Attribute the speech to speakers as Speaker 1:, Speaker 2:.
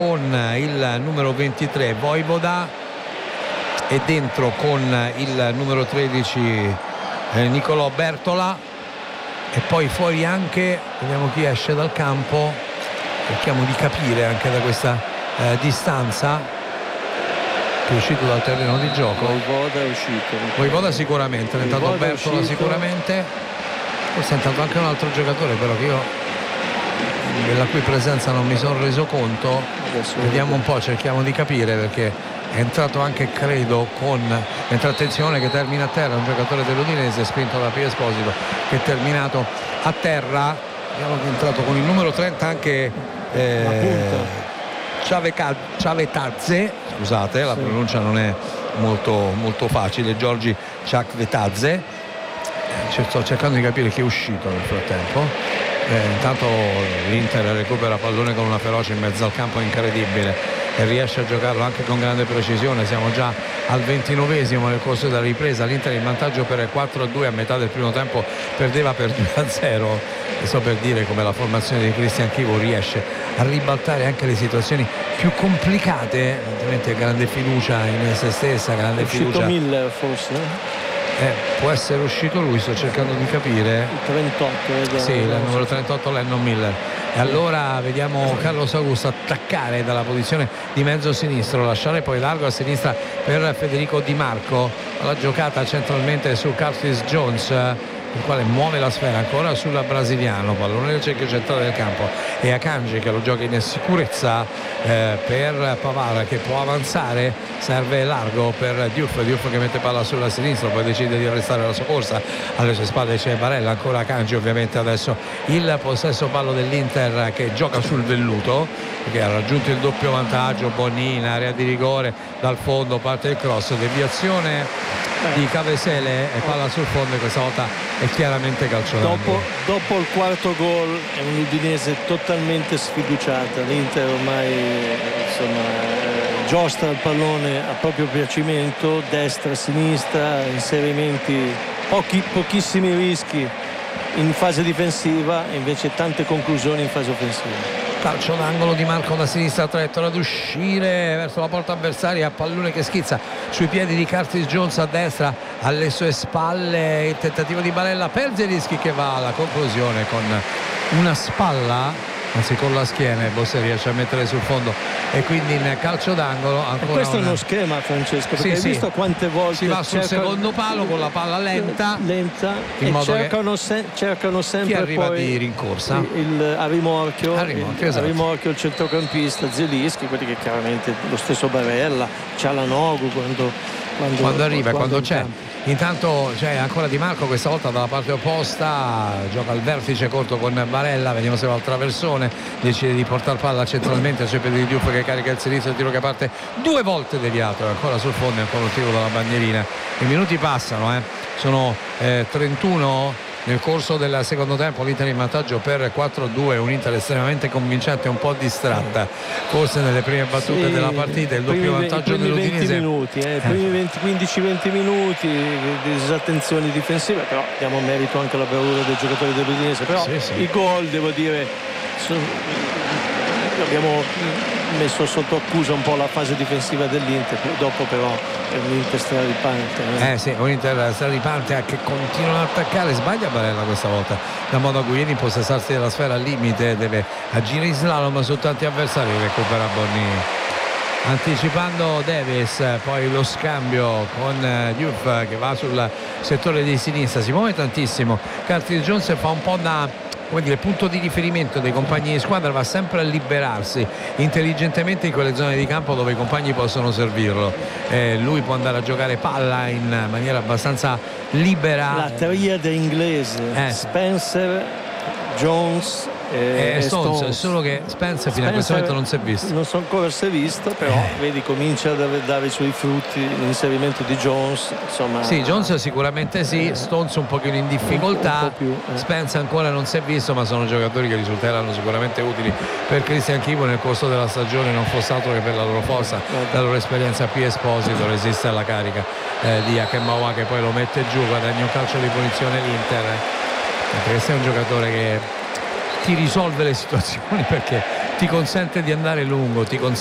Speaker 1: con il numero 23 Vojvoda e dentro con il numero 13 Nicolò Bertola, e poi fuori anche, vediamo chi esce dal campo, cerchiamo di capire anche da questa distanza che è uscito dal terreno di gioco.
Speaker 2: Vojvoda è uscito.
Speaker 1: Vojvoda sicuramente, è entrato Bertola sicuramente, forse è entrato anche un altro giocatore però che io della cui presenza non mi sono reso conto. Vediamo un po', cerchiamo di capire, perché è entrato anche, credo, mentre attenzione che termina a terra un giocatore dell'Udinese spinto da Pio Esposito, che è terminato a terra. Vediamo che è entrato con il numero 30 anche Ciavetadze, scusate, la pronuncia non è molto facile, Giorgi Ciavetadze. Sto cercando di capire chi è uscito nel frattempo. Intanto l'Inter recupera pallone con una ferocia in mezzo al campo incredibile e riesce a giocarlo anche con grande precisione. Siamo già al 29esimo nel corso della ripresa, l'Inter in vantaggio per 4-2 a metà del primo tempo, perdeva per 2-0, e sto per dire come la formazione di Cristian Chivo riesce a ribaltare anche le situazioni più complicate. Ovviamente grande fiducia in se stessa, grande fiducia.
Speaker 2: Miller forse?
Speaker 1: Può essere uscito lui, sto cercando di capire.
Speaker 2: Il 38,
Speaker 1: sì, il numero 38 Lennon Miller. E allora vediamo Carlos Augusto attaccare dalla posizione di mezzo sinistro, lasciare poi largo a sinistra per Federico Di Marco. La giocata centralmente su Curtis Jones, il quale muove la sfera ancora sul brasiliano, pallone nel cerchio centrale del campo, e Akanji che lo gioca in sicurezza per Pavard che può avanzare, serve largo per Diouf che mette palla sulla sinistra, poi decide di arrestare la sua corsa. Alle sue spalle c'è Barella, ancora Akanji, ovviamente adesso il possesso pallo dell'Inter che gioca sul velluto, che ha raggiunto il doppio vantaggio. Bonni in area di rigore, dal fondo parte il cross, deviazione di Cavesele e palla sul fondo, e questa volta è chiaramente calcio d'angolo.
Speaker 2: Dopo il quarto gol è un Udinese totalmente sfiduciata. L'Inter ormai giostra il pallone a proprio piacimento, destra, sinistra, inserimenti, pochissimi rischi in fase difensiva e invece tante conclusioni in fase offensiva.
Speaker 1: Calcio d'angolo di Marco da sinistra, traiettoria ad uscire verso la porta avversaria, pallone che schizza sui piedi di Curtis Jones a destra, alle sue spalle il tentativo di Barella per Zelinski che va alla conclusione con una spalla, anzi con la schiena, e Bosse riesce a mettere sul fondo, e quindi in calcio d'angolo ancora.
Speaker 2: Questo è uno schema, Francesco, perché hai visto quante volte
Speaker 1: si va sul secondo palo con la palla lenta in modo
Speaker 2: cercano sempre
Speaker 1: chi arriva
Speaker 2: poi
Speaker 1: di rincorsa
Speaker 2: a rimorchio
Speaker 1: esatto.
Speaker 2: Il centrocampista Zelinski, quelli che chiaramente lo stesso Barella, Cialanoglu quando arriva,
Speaker 1: quando c'è. Intanto c'è ancora Di Marco, questa volta dalla parte opposta, gioca al vertice corto con Barella, vediamo se va al traversone, decide di portare palla centralmente sui piedi di Diouf che carica il sinistro, il tiro che parte 2 volte deviato, ancora sul fondo e ancora un tiro dalla bandierina. I minuti passano, sono 31 nel corso del secondo tempo, l'Inter in vantaggio per 4-2, un Inter estremamente convincente, un po' distratta forse nelle prime battute della partita, il doppio vantaggio dell'Udinese.
Speaker 2: I primi 15-20 minuti di disattenzioni difensive, però diamo merito anche alla bravura dei giocatori dell'Udinese, però i gol, devo dire, abbiamo messo sotto accusa un po' la fase difensiva dell'Inter, dopo però è un Inter straripante.
Speaker 1: Un Inter straripante che continua ad attaccare. Sbaglia Barella questa volta, da modo a Guglielmi impossessarsi della sfera al limite, deve agire in slalom su tanti avversari, recupera Bonni anticipando Davis, poi lo scambio con Diouf che va sul settore di sinistra, si muove tantissimo Curtis Jones, fa un po' da punto di riferimento dei compagni di squadra, va sempre a liberarsi intelligentemente in quelle zone di campo dove i compagni possono servirlo. Lui può andare a giocare palla in maniera abbastanza libera.
Speaker 2: La triade inglese, Spencer, Jones e Stones,
Speaker 1: solo che Spencer fino a questo momento non si è visto.
Speaker 2: Non so ancora se è visto, però vedi, comincia a dare i suoi frutti l'inserimento di Jones, insomma.
Speaker 1: Sì, Jones sicuramente sì, Stones un pochino in difficoltà, Spencer ancora non si è visto, ma sono giocatori che risulteranno sicuramente utili per Cristian Chivo nel corso della stagione, non fosse altro che per la loro forza, la loro esperienza. P. Esposito resiste alla carica di Akemawa che poi lo mette giù, guadagna un calcio di punizione l'Inter, perché questo è un giocatore che ti risolve le situazioni, perché ti consente di andare lungo, ti consente